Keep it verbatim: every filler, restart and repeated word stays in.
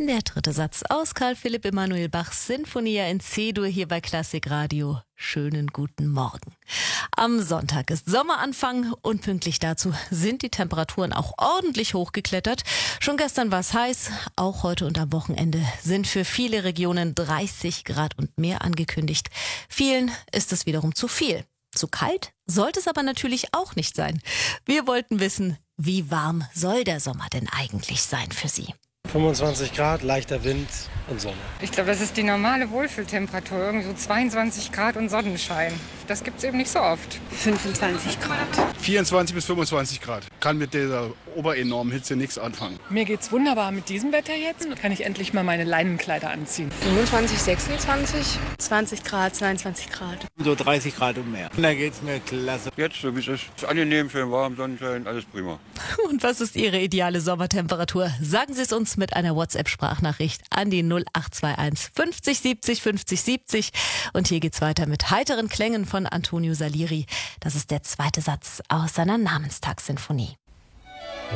Der dritte Satz aus Karl Philipp Emanuel Bachs Sinfonia in C-Dur hier bei Klassik Radio. Schönen guten Morgen. Am Sonntag ist Sommeranfang und pünktlich dazu sind die Temperaturen auch ordentlich hochgeklettert. Schon gestern war es heiß, auch heute und am Wochenende sind für viele Regionen dreißig Grad und mehr angekündigt. Vielen ist es wiederum zu viel. Zu kalt sollte es aber natürlich auch nicht sein. Wir wollten wissen, wie warm soll der Sommer denn eigentlich sein für Sie? fünfundzwanzig Grad, leichter Wind und Sonne. Ich glaube, das ist die normale Wohlfühltemperatur, irgendwie so zweiundzwanzig Grad und Sonnenschein. Das gibt es eben nicht so oft. fünfundzwanzig Grad. vierundzwanzig bis fünfundzwanzig Grad. Kann mit dieser oberenormen Hitze nichts anfangen. Mir geht's wunderbar mit diesem Wetter jetzt. Kann ich endlich mal meine Leinenkleider anziehen. fünfundzwanzig, sechsundzwanzig. zwanzig Grad, zweiundzwanzig Grad. So dreißig Grad und mehr. Da geht's mir klasse. Jetzt, so wie es ist. Ist angenehm, schön warm, Sonnenschein, alles prima. Und was ist Ihre ideale Sommertemperatur? Sagen Sie es uns mit einer WhatsApp-Sprachnachricht an die null acht zwei eins fünfzig siebzig fünfzig siebzig. Und hier geht's weiter mit heiteren Klängen von Antonio Salieri. Das ist der zweite Satz aus seiner Namenstagssinfonie.